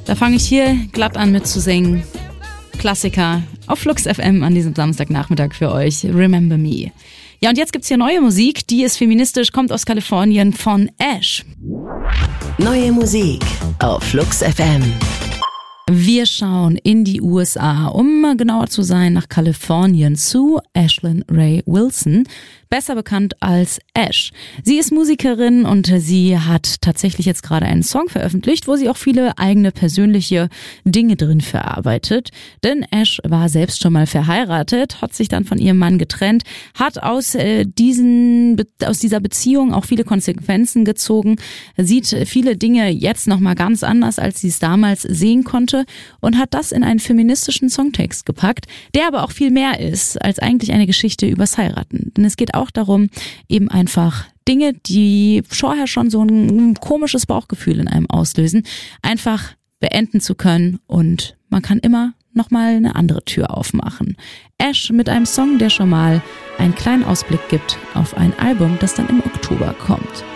Da fange ich hier glatt an mit zu singen. Klassiker auf Flux FM an diesem Samstagnachmittag für euch. Remember Me. Ja, und jetzt gibt's hier neue Musik, die ist feministisch, kommt aus Kalifornien von Ash. Neue Musik auf Flux FM. Wir schauen in die USA, um genauer zu sein, nach Kalifornien zu Ashlyn Ray Wilson, besser bekannt als Ash. Sie ist Musikerin und sie hat tatsächlich jetzt gerade einen Song veröffentlicht, wo sie auch viele eigene persönliche Dinge drin verarbeitet. Denn Ash war selbst schon mal verheiratet, hat sich dann von ihrem Mann getrennt, hat aus dieser Beziehung auch viele Konsequenzen gezogen, sieht viele Dinge jetzt nochmal ganz anders, als sie es damals sehen konnte und hat das in einen feministischen Songtext gepackt, der aber auch viel mehr ist als eigentlich eine Geschichte übers Heiraten. Denn es geht auch darum, eben einfach Dinge, die vorher schon so ein komisches Bauchgefühl in einem auslösen, einfach beenden zu können und man kann immer nochmal eine andere Tür aufmachen. Ash mit einem Song, der schon mal einen kleinen Ausblick gibt auf ein Album, das dann im Oktober kommt.